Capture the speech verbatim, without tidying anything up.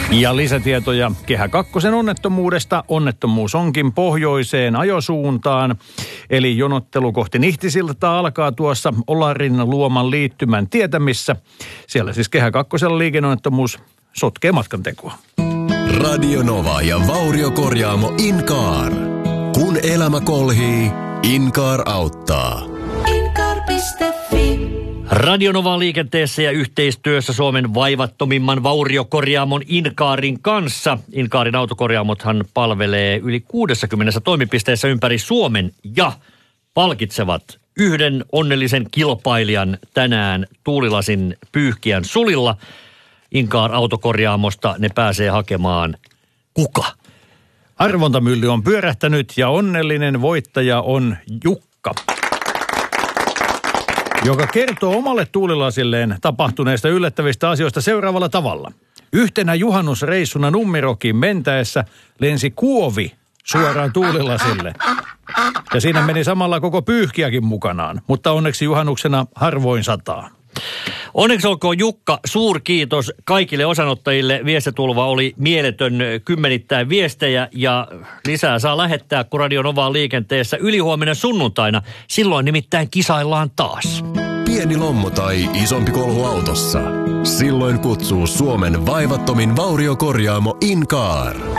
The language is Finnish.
Ja lisätietoja Kehä kakkosen onnettomuudesta. Onnettomuus onkin pohjoiseen ajosuuntaan. Eli jonottelu kohti Nihtisiltaa alkaa tuossa Olarin Luoman liittymän tietämissä. Siellä siis Kehä kakkosella liikenneonnettomuus sotkee matkantekoa. Radio Nova ja vauriokorjaamo Incar. Kun elämä kolhii, Incar auttaa. Incar piste fi. Radio Nova liikenteessä ja yhteistyössä Suomen vaivattomimman vauriokorjaamon Incaarin kanssa. Incaarin autokorjaamothan palvelee yli kuudessakymmenessä toimipisteessä ympäri Suomen ja palkitsevat yhden onnellisen kilpailijan tänään Tuulilasin pyyhkiän sulilla. Incar autokorjaamosta ne pääsee hakemaan kuka? Arvontamylly on pyörähtänyt ja onnellinen voittaja on Jukka, joka kertoo omalle Tuulilasilleen tapahtuneista yllättävistä asioista seuraavalla tavalla. Yhtenä juhannusreissuna Nummirokiin mentäessä lensi kuovi suoraan Tuulilasille. Ja siinä meni samalla koko pyyhkiäkin mukanaan, mutta onneksi juhannuksena harvoin sataa. Onneksi olkoon Jukka, suurkiitos kaikille osanottajille. Viestitulva oli mieletön, kymmenittäin viestejä ja lisää saa lähettää, kun Radio Nova on liikenteessä ylihuomenna sunnuntaina. Silloin nimittäin kisaillaan taas. Pieni lommo tai isompi kolhu autossa. Silloin kutsuu Suomen vaivattomin vauriokorjaamo Incar.